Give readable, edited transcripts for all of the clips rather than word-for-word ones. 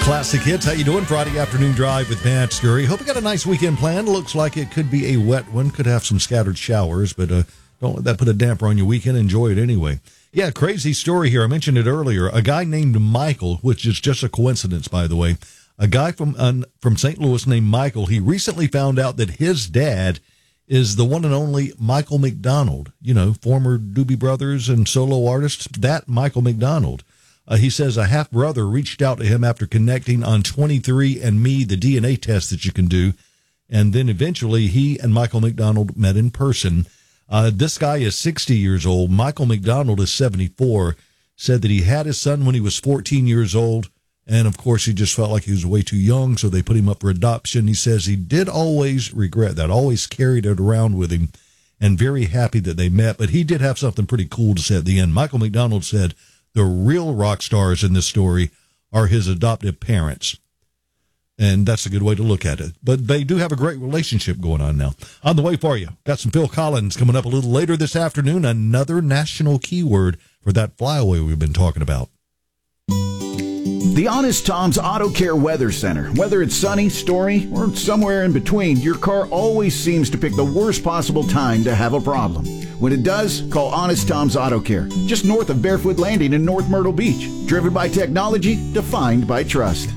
Classic Hits. How you doing? Friday afternoon drive with Pat Scurry. Hope you got a nice weekend planned. Looks like it could be a wet one. Could have some scattered showers, but don't let that put a damper on your weekend. Enjoy it anyway. Yeah, crazy story here. I mentioned it earlier. A guy named Michael, which is just a coincidence, by the way. A guy from St. Louis named Michael. He recently found out that his dad is the one and only Michael McDonald. You know, former Doobie Brothers and solo artist. That Michael McDonald. He says a half-brother reached out to him after connecting on 23andMe, the DNA test that you can do. And then eventually he and Michael McDonald met in person. This guy is 60 years old. Michael McDonald is 74. Said that he had his son when he was 14 years old. And, of course, he just felt like he was way too young, so they put him up for adoption. He says he did always regret that, always carried it around with him, and very happy that they met. But he did have something pretty cool to say at the end. Michael McDonald said, the real rock stars in this story are his adoptive parents. And that's a good way to look at it. But they do have a great relationship going on now. On the way for you, got some Phil Collins coming up a little later this afternoon. Another national keyword for that flyaway we've been talking about. The Honest Tom's Auto Care Weather Center. Whether it's sunny, stormy, or somewhere in between, your car always seems to pick the worst possible time to have a problem. When it does, call Honest Tom's Auto Care, just north of Barefoot Landing in North Myrtle Beach. Driven by technology, defined by trust.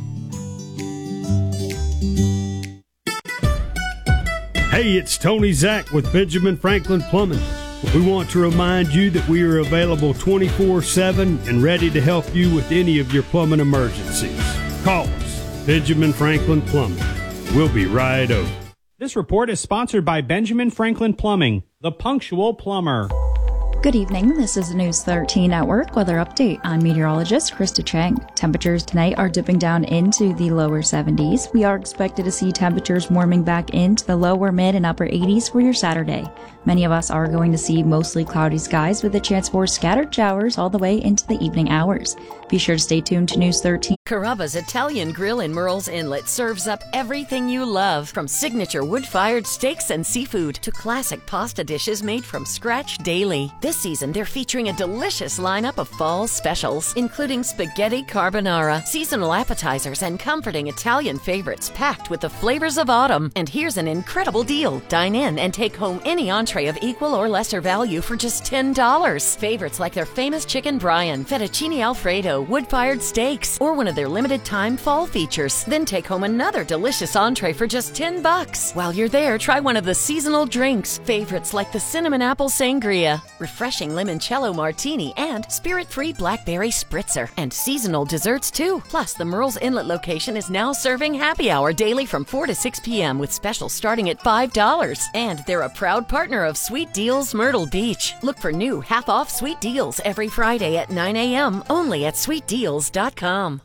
Hey, it's Tony Zach with Benjamin Franklin Plumbing. We want to remind you that we are available 24/7 and ready to help you with any of your plumbing emergencies. Call us, Benjamin Franklin Plumbing. We'll be right over. This report is sponsored by Benjamin Franklin Plumbing, the punctual plumber. Good evening. This is the News 13 Network weather update. I'm meteorologist Krista Chang. Temperatures tonight are dipping down into the lower 70s. We are expected to see temperatures warming back into the lower, mid, and upper 80s for your Saturday. Many of us are going to see mostly cloudy skies with a chance for scattered showers all the way into the evening hours. Be sure to stay tuned to News 13. Carrabba's Italian Grill in Murrells Inlet serves up everything you love, from signature wood-fired steaks and seafood to classic pasta dishes made from scratch daily. This season, they're featuring a delicious lineup of fall specials, including spaghetti carbonara, seasonal appetizers, and comforting Italian favorites packed with the flavors of autumn. And here's an incredible deal. Dine in and take home any entree of equal or lesser value for just $10. Favorites like their famous chicken Brian, fettuccine Alfredo, wood-fired steaks, or one of their limited-time fall features. Then take home another delicious entree for just $10. While you're there, try one of the seasonal drinks. Favorites like the cinnamon apple sangria, refreshing limoncello martini, and spirit-free blackberry spritzer. And seasonal desserts, too. Plus, the Murrells Inlet location is now serving happy hour daily from 4 to 6 p.m. with specials starting at $5. And they're a proud partner of Sweet Deals Myrtle Beach. Look for new half-off Sweet Deals every Friday at 9 a.m. only at sweetdeals.com.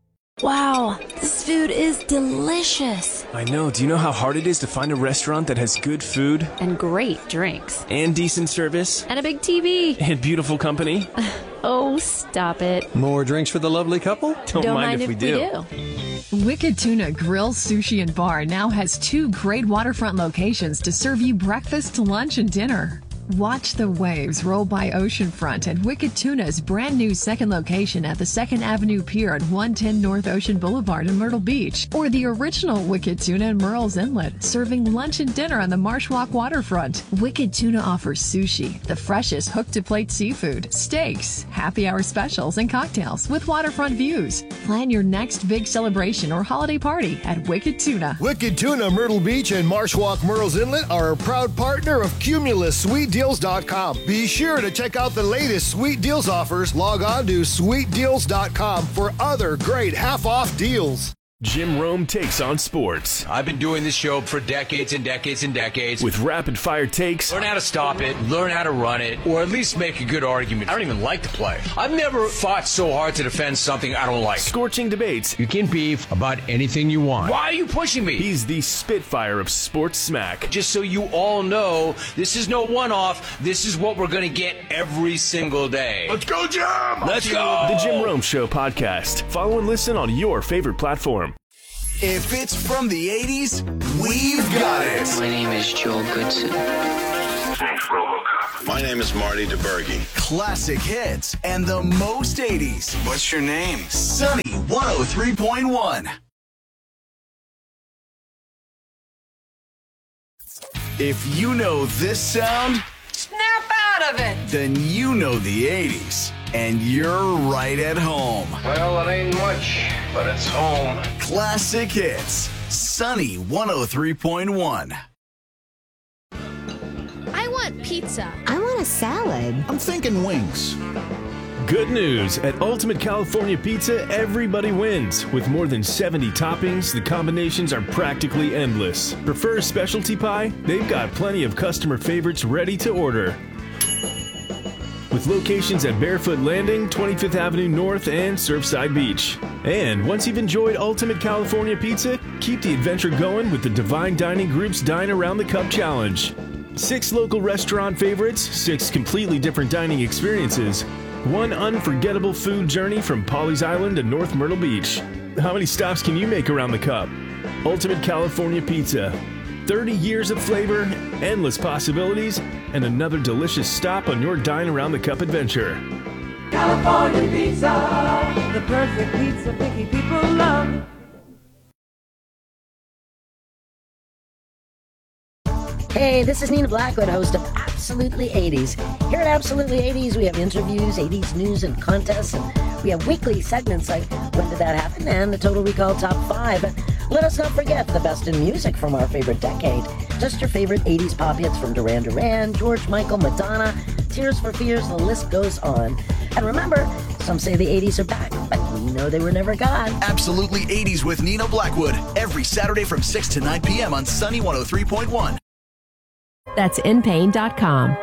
Wow, this food is delicious. I know. Do you know how hard it is to find a restaurant that has good food? And great drinks. And decent service? And a big TV. And beautiful company? Oh, stop it. More drinks for the lovely couple? Don't mind if we do. Wicked Tuna Grill, Sushi, and Bar now has 2 great waterfront locations to serve you breakfast, lunch, and dinner. Watch the waves roll by oceanfront at Wicked Tuna's brand new second location at the 2nd Avenue Pier at 110 North Ocean Boulevard in Myrtle Beach, or the original Wicked Tuna in Murrells Inlet, serving lunch and dinner on the Marsh Walk waterfront. Wicked Tuna offers sushi, the freshest hook-to-plate seafood, steaks, happy hour specials, and cocktails with waterfront views. Plan your next big celebration or holiday party at Wicked Tuna. Wicked Tuna Myrtle Beach and Marsh Walk Murrells Inlet are a proud partner of Cumulus SweetDeals.com. Be sure to check out the latest Sweet Deals offers. Log on to SweetDeals.com for other great half-off deals. Jim Rome takes on sports. I've been doing this show for decades and decades and decades. With rapid-fire takes. Learn how to stop it, learn how to run it, or at least make a good argument. I don't even like to play. I've never fought so hard to defend something I don't like. Scorching debates. You can beef about anything you want. Why are you pushing me? He's the Spitfire of sports smack. Just so you all know, this is no one-off. This is what we're going to get every single day. Let's go, Jim! Let's go! The Jim Rome Show podcast. Follow and listen on your favorite platform. If it's from the 80s, we've got it. My name is Joel Goodson. Thanks, RoboCop. My name is Marty DeBerge. Classic hits and the most 80s. What's your name? Sunny 103.1. If you know this sound, snap out of it. Then you know the 80s. And you're right at home. Well, it ain't much, but it's home. Classic hits. Sunny 103.1. I want pizza. I want a salad. I'm thinking wings. Good news. At Ultimate California Pizza, everybody wins. With more than 70 toppings, the combinations are practically endless. Prefer a specialty pie? They've got plenty of customer favorites ready to order. With locations at Barefoot Landing, 25th Avenue North, and Surfside Beach. And once you've enjoyed Ultimate California Pizza, keep the adventure going with the Divine Dining Group's Dine Around the Cup Challenge. 6 local restaurant favorites, 6 completely different dining experiences, 1 unforgettable food journey from Pawleys Island to North Myrtle Beach. How many stops can you make around the cup? Ultimate California Pizza. 30 years of flavor, endless possibilities, and another delicious stop on your Dine Around the Cup adventure. California Pizza, the perfect pizza picky people love. Hey, this is Nina Blackwood, host of Absolutely 80s. Here at Absolutely 80s, we have interviews, 80s news and contests, and we have weekly segments like When Did That Happen? And the Total Recall Top 5. Let us not forget the best in music from our favorite decade. Just your favorite 80s pop hits from Duran Duran, George Michael, Madonna, Tears for Fears, the list goes on. And remember, some say the 80s are back, but we know they were never gone. Absolutely 80s with Nina Blackwood. Every Saturday from 6 to 9 p.m. on Sunny 103.1. That's InPain.com.